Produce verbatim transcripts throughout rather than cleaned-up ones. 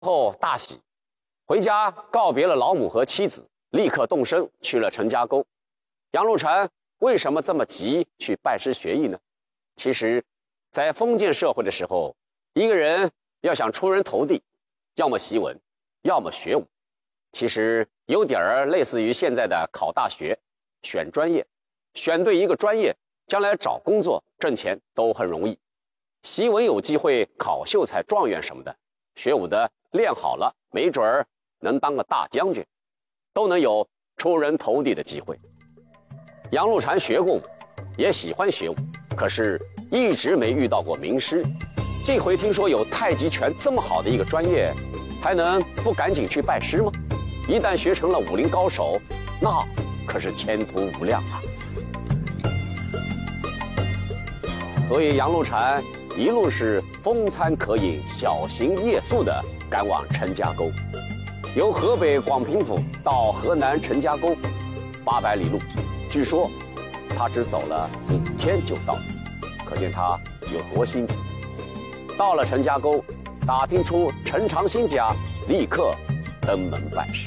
后大喜，回家告别了老母和妻子，立刻动身去了陈家沟。杨露禅为什么这么急去拜师学艺呢？其实，在封建社会的时候，一个人要想出人头地，要么习文，要么学武。其实有点儿类似于现在的考大学、选专业，选对一个专业，将来找工作、挣钱都很容易。习文有机会考秀才、状元什么的，学武的练好了，没准儿能当个大将军，都能有出人头地的机会。杨露禅学过武，也喜欢学武，可是一直没遇到过名师。这回听说有太极拳这么好的一个专业，还能不赶紧去拜师吗？一旦学成了武林高手，那可是前途无量啊！所以杨露禅一路是风餐可饮，小行夜宿的赶往陈家沟。由河北广平府到河南陈家沟，八百里路，据说他只走了五天就到，可见他有多心急。到了陈家沟，打听出陈长兴家，立刻登门拜师。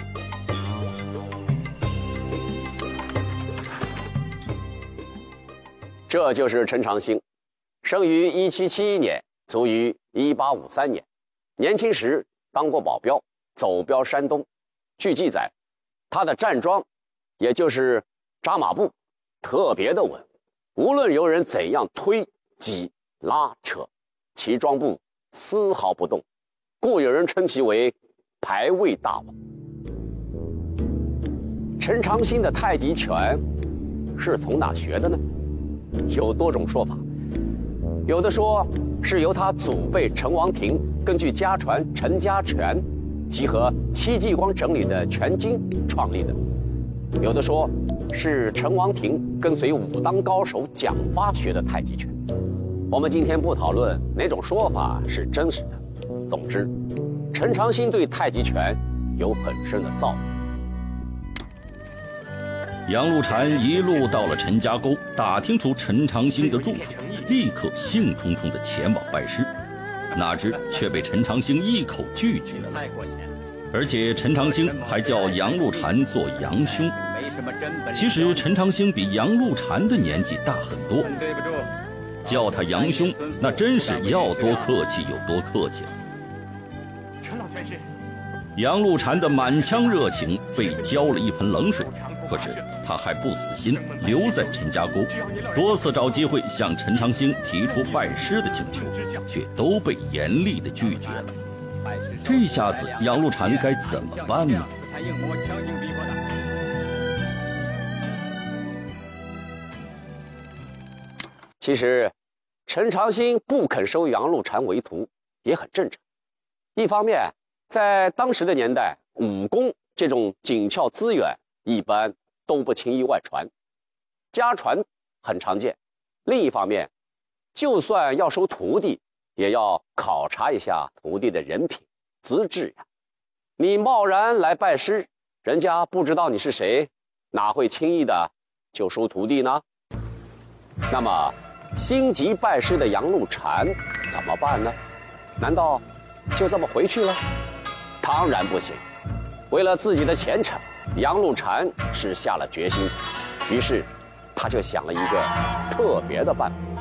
这就是陈长兴，生于一七七一年，卒于一八五三年。年轻时当过保镖，走镖山东。据记载，他的站桩，也就是扎马步，特别的稳，无论有人怎样推挤拉扯，其桩步丝毫不动，故有人称其为排位大王。陈长兴的太极拳是从哪学的呢？有多种说法，有的说是由他祖辈陈王庭根据家传陈家拳集合戚继光整理的拳经创立的，有的说是陈王庭跟随武当高手蒋发学的太极拳。我们今天不讨论哪种说法是真实的，总之陈长兴对太极拳有很深的造诣。 杨露禅一路到了陈家沟，打听出陈长兴的住处，立刻兴冲冲地前往拜师，哪知却被陈长兴一口拒绝了。而且陈长兴还叫杨露禅做杨兄。其实陈长兴比杨露禅的年纪大很多，叫他杨兄，那真是要多客气有多客气了。 陈老拳师， 杨露禅的满腔热情被浇了一盆冷水，可是他还不死心，留在陈家沟，多次找机会向陈长兴提出拜师的请求，却都被严厉地拒绝了。这下子杨露禅该怎么办呢？ 其实陈长兴不肯收杨露禅为徒也很正常。一方面，在当时的年代，武功这种紧俏资源一般都不轻易外传，家传很常见。另一方面，就算要收徒弟，也要考察一下徒弟的人品资质呀。你贸然来拜师，人家不知道你是谁，哪会轻易的就收徒弟呢？那么心急拜师的杨露禅怎么办呢？难道就这么回去了？当然不行。为了自己的前程，杨露禅是下了决心，于是他就想了一个特别的办法。